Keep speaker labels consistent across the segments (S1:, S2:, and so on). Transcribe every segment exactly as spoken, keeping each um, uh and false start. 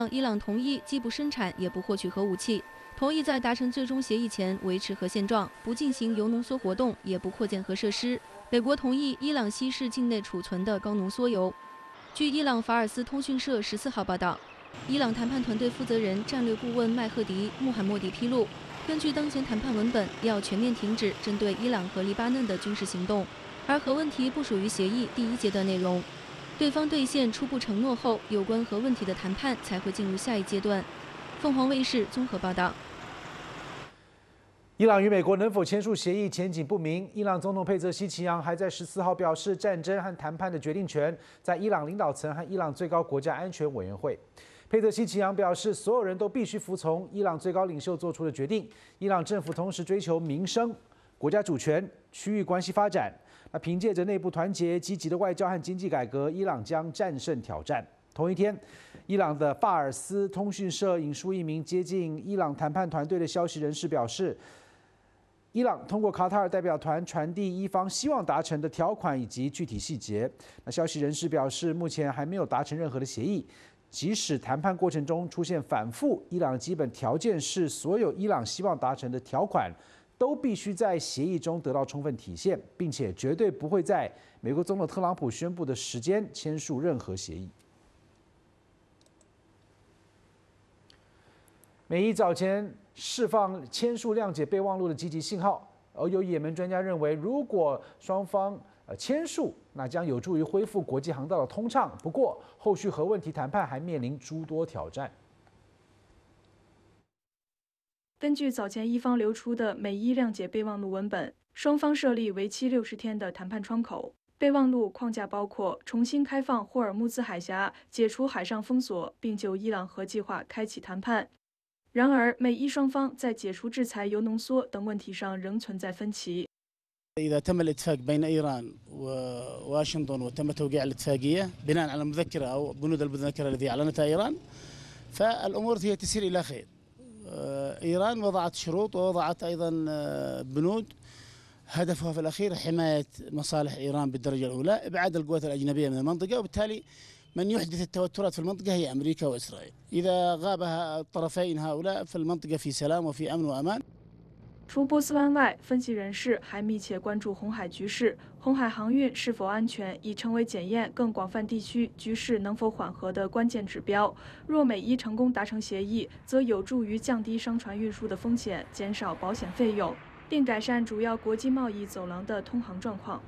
S1: 伊朗同意既不生产也不获取核武器，同意在达成最终协议前维持核现状，不进行铀浓缩活动，也不扩建核设施。美国同意伊朗稀释境内储存的高浓缩铀。据伊朗法尔斯通讯社十四号报道，伊朗谈判团队负责人战略顾问麦赫迪·穆罕默迪披露，根据当前谈判文本，要全面停止针对伊朗和黎巴嫩的军事行动，而核问题不属于协议第一阶段内容。对方兑现初步承诺后，有关核问题的谈判才会进入下一阶段。凤凰卫视综合报道。
S2: 伊朗与美国能否签署协议前景不明。伊朗总统佩泽西奇扬还在十四号表示，战争和谈判的决定权在伊朗领导层和伊朗最高国家安全委员会。佩泽西奇扬表示，所有人都必须服从伊朗最高领袖做出的决定。伊朗政府同时追求民生、国家主权、区域关系发展。那凭借着内部团结、积极的外交和经济改革，伊朗将战胜挑战。同一天，伊朗的法尔斯通讯社引述一名接近伊朗谈判团队的消息人士表示，伊朗通过卡塔尔代表团传递伊方希望达成的条款以及具体细节。那消息人士表示，目前还没有达成任何的协议。即使谈判过程中出现反复，伊朗的基本条件是所有伊朗希望达成的条款都必须在协议中得到充分体现，并且绝对不会在美国总统特朗普宣布的时间签署任何协议。美伊早前释放签署谅解备忘录的积极信号，而有也门专家认为，如果双方呃签署，那将有助于恢复国际航道的通畅。不过，后续核问题谈判还面临诸多挑战。
S3: 根据早前伊方流出的美伊谅解备忘录文本，双方设立为期六十天的谈判窗口。备忘录框架包括重新开放霍尔木兹海峡、解除海上封锁，并就伊朗核计划开启谈判。然而，美伊双方在解除制裁、铀浓缩等问题上仍存在分歧。
S4: إذا تم الاتفاق بين إيران وواشنطن وتم توقيع الاتفاقية بناء على المذكرة أو بنود المذكرة التي أعلنتها إيران، فالأمور هي تسير إلى خير. إيران وضعت شروط ووضعت أيضا بنود هدفها في الأخير حماية مصالح إيران بالدرجة الأولى، إبعاد القوات الأجنبية من المنطقة، وبالتالي من يحدث التوترات في المنطقة هي أمريكا وإسرائيل. إذا غاب الطرفين هؤلاء فالمنطقة في سلام وفي أمن وأمان.
S3: 除波斯湾外，分析人士还密切关注红海局势。红海航运是否安全，已成为检验更广泛地区局势能否缓和的关键指标。若美伊成功达成协议，则有助于降低商船运输的风险，减少保险费用，并改善主要国际贸易走廊的通航状况。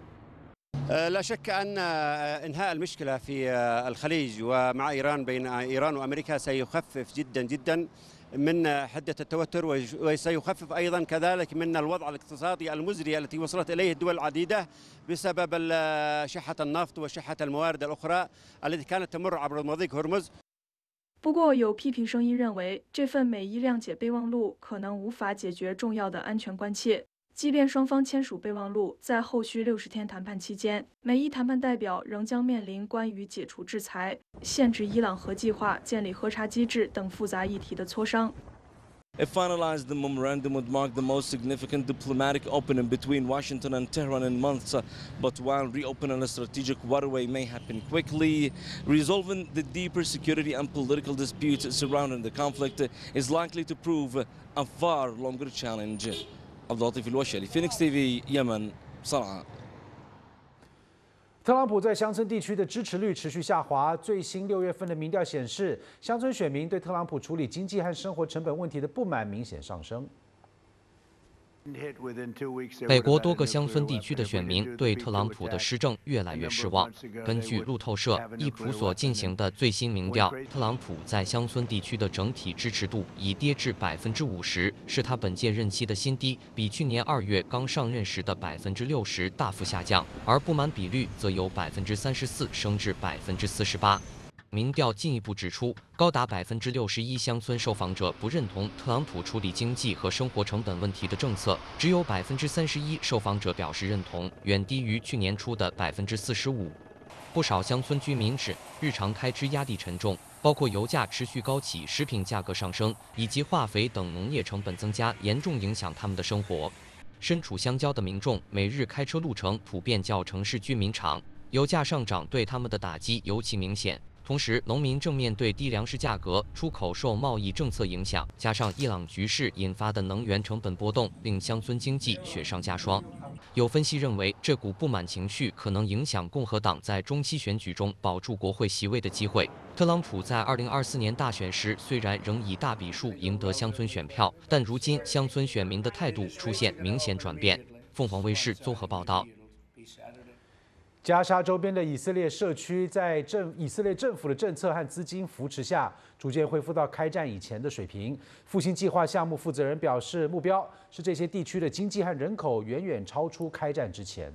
S5: لا شك أن إنهاء المشكلة في الخليج ومع إيران بين إيران وأمريكا سيخفف جدا جدا من حدة التوتر وسيخفف أيضا كذلك من الوضع الاقتصادي المزري التي وصلت إليه الدول العديدة بسبب شحة النفط وشحة الموارد الأخرى التي كانت تمر عبر مضيق هرمز.
S3: 不过，有批评声音认为，这份美伊谅解备忘录可能无法解决重要的安全关切。 即便双方签署备忘录，在后续六十天谈判期间，美伊谈判代表仍将面临关于解除制裁、限制伊朗核计划、建立核查机制等复杂议题的磋商。
S6: If finalized, the memorandum would mark the most significant diplomatic opening between Washington and Tehran in months. But while reopening a strategic waterway may happen quickly, resolving the deeper security and political disputes surrounding the conflict is likely to prove a far longer challenge. عبد اللطيف الوشلي فينيكس تي في يمن صنعاء。
S2: 特朗普在乡村地区的支持率持续下滑。最新六月份的民调显示，乡村选民对特朗普处理经济和生活成本问题的不满明显上升。
S7: 美国多个乡村地区的选民对特朗普的施政越来越失望。根据路透社易普所进行的最新民调，特朗普在乡村地区的整体支持度已跌至百分之五十，是他本届任期的新低，比去年二月刚上任时的百分之六十大幅下降。而不满比率则由百分之三十四升至百分之四十八。 民调进一步指出，高达百分之六十一乡村受访者不认同特朗普处理经济和生活成本问题的政策，只有百分之三十一受访者表示认同，远低于去年初的百分之四十五。不少乡村居民指，日常开支压力沉重，包括油价持续高企、食品价格上升以及化肥等农业成本增加，严重影响他们的生活。身处乡郊的民众，每日开车路程普遍较城市居民长，油价上涨对他们的打击尤其明显。 同时，农民正面对低粮食价格、出口受贸易政策影响，加上伊朗局势引发的能源成本波动，令乡村经济雪上加霜。有分析认为，这股不满情绪可能影响共和党在中期选举中保住国会席位的机会。特朗普在二零二四年大选时虽然仍以大比数赢得乡村选票，但如今乡村选民的态度出现明显转变。凤凰卫视综合报道。
S2: 加沙周边的以色列社区在政以色列政府的政策和资金扶持下，逐渐恢复到开战以前的水平。复兴计划项目负责人表示，目标是这些地区的经济和人口远远超出开战之前。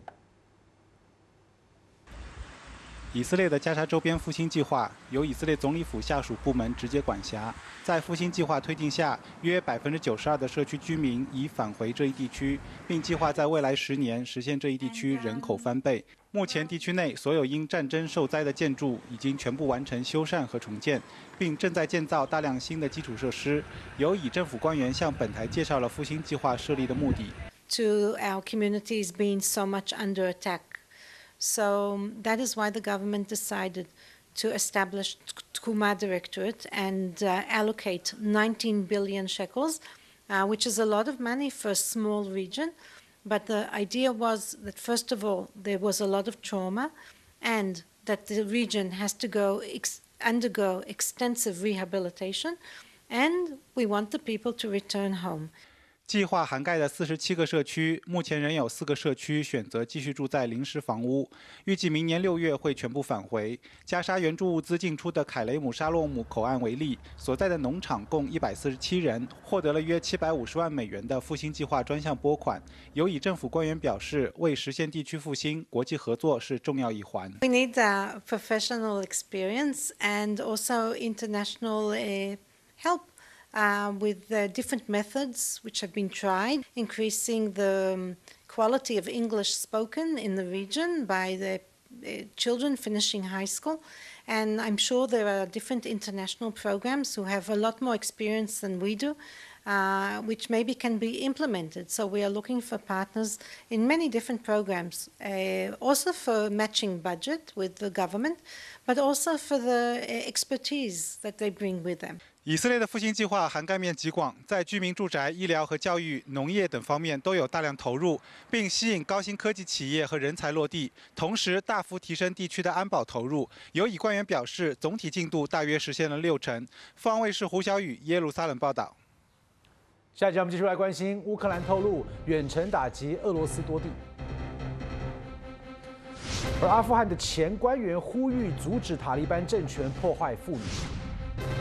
S8: 以色列的加沙周边复兴计划由以色列总理府下属部门直接管辖。在复兴计划推进下，约百分之九十二的社区居民已返回这一地区，并计划在未来十年实现这一地区人口翻倍。目前，地区内所有因战争受灾的建筑已经全部完成修缮和重建，并正在建造大量新的基础设施。由以政府官员向本台介绍了复兴计划设立的目的。
S9: To our communities being so much under attack. So that is why the government decided to establish Tkuma Directorate and uh, allocate nineteen billion shekels, uh, which is a lot of money for a small region. But the idea was that, first of all, there was a lot of trauma and that the region has to go ex undergo extensive rehabilitation, and we want the people to return home.
S8: 计划涵盖的四十七个社区，目前仍有四个社区选择继续住在临时房屋，预计明年六月会全部返回。加沙援助物资进出的凯雷姆沙洛姆口岸为例，所在的农场共一百四十七人，获得了约七百五十万美元的复兴计划专项拨款。有以政府官员表示，为实现地区复兴，国际合作是重要一环。
S9: We need uh, professional experience and also international uh, help. Uh, with uh, different methods which have been tried, increasing the um, quality of English spoken in the region by the uh, children finishing high school. And I'm sure there are different international programs who have a lot more experience than we do, uh, which maybe can be implemented. So we are looking for partners in many different programs, uh, also for matching budget with the government, but also for the uh, expertise that they bring with them.
S8: 以色列的复兴计划涵盖面极广，在居民住宅、医疗和教育、农业等方面都有大量投入，并吸引高新科技企业和人才落地，同时大幅提升地区的安保投入。有以官员表示，总体进度大约实现了六成。凤凰卫视胡小雨耶路撒冷报道。
S2: 下一节我们继续来关心乌克兰透露远程打击俄罗斯多地，而阿富汗的前官员呼吁阻止塔利班政权破坏妇女。